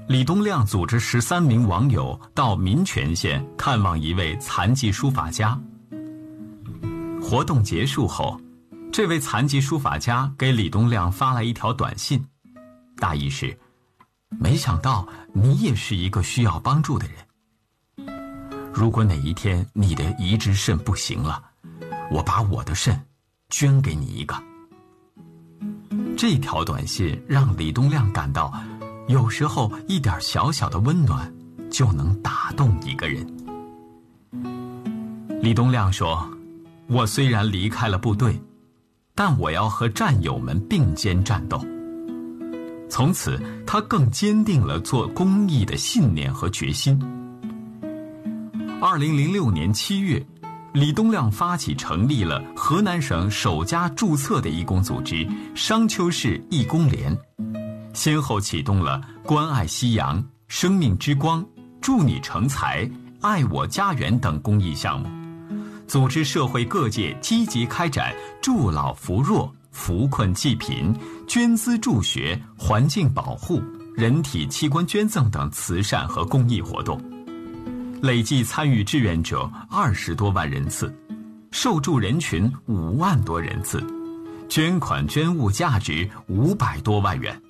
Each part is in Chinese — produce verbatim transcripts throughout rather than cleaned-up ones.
李东亮组织十三名网友到民权县看望一位残疾书法家。活动结束后，这位残疾书法家给李东亮发来一条短信，大意是：没想到你也是一个需要帮助的人。如果哪一天你的移植肾不行了，我把我的肾捐给你一个。这条短信让李东亮感到，有时候一点小小的温暖就能打动一个人。李东亮说，我虽然离开了部队，但我要和战友们并肩战斗。从此他更坚定了做公益的信念和决心。二零零六年七月，李东亮发起成立了河南省首家注册的义工组织商丘市义工联，先后启动了关爱夕阳、生命之光、助你成才、爱我家园等公益项目，组织社会各界积极开展助老扶弱、扶困济贫、捐资助学、环境保护、人体器官捐赠等慈善和公益活动，累计参与志愿者二十多万人次，受助人群五万多人次，捐款捐物价值五百多万元。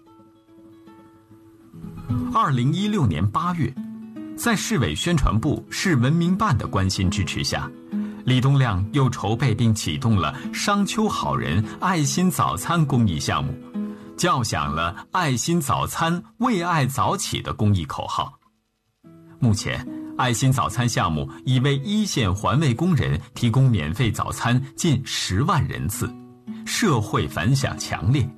二零一六年八月，在市委宣传部、市文明办的关心支持下，李东亮又筹备并启动了商丘好人爱心早餐公益项目，叫响了爱心早餐为爱早起的公益口号。目前爱心早餐项目已为一线环卫工人提供免费早餐近十万人次，社会反响强烈。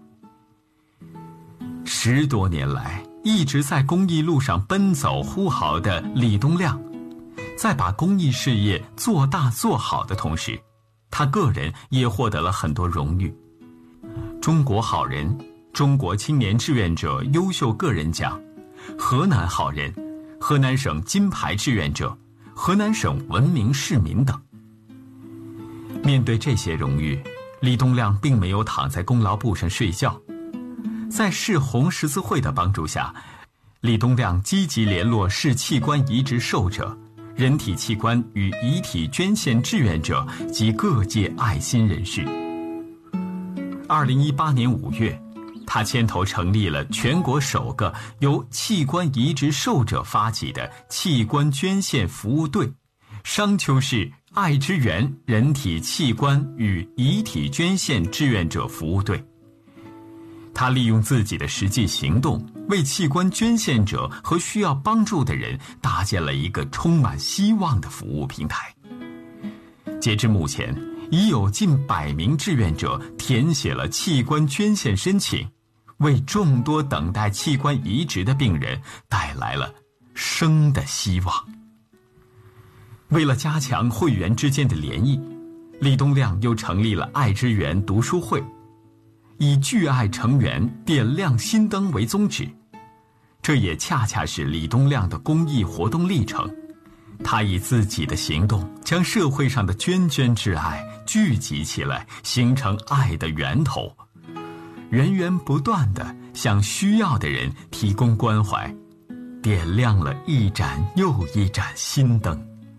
十多年来一直在公益路上奔走呼号的李东亮，在把公益事业做大做好的同时，他个人也获得了很多荣誉：中国好人、中国青年志愿者优秀个人奖、河南好人、河南省金牌志愿者、河南省文明市民等。面对这些荣誉，李东亮并没有躺在功劳簿上睡觉。在市红十字会的帮助下，李东亮积极联络市器官移植受者、人体器官与遗体捐献志愿者及各界爱心人士。二零一八年五月，他牵头成立了全国首个由器官移植受者发起的器官捐献服务队——商丘市爱之源人体器官与遗体捐献志愿者服务队。他利用自己的实际行动，为器官捐献者和需要帮助的人搭建了一个充满希望的服务平台。截至目前，已有近百名志愿者填写了器官捐献申请，为众多等待器官移植的病人带来了生的希望。为了加强会员之间的联谊，李东亮又成立了爱之源读书会，以聚爱成员、点亮心灯为宗旨。这也恰恰是李东亮的公益活动历程。他以自己的行动将社会上的涓涓之爱聚集起来，形成爱的源头，源源不断地向需要的人提供关怀，点亮了一盏又一盏心灯。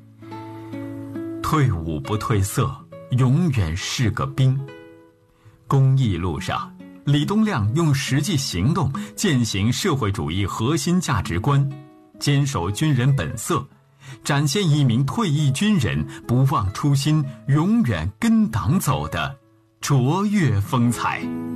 退伍不褪色，永远是个兵。公益路上，李东亮用实际行动践行社会主义核心价值观，坚守军人本色，展现一名退役军人不忘初心、永远跟党走的卓越风采。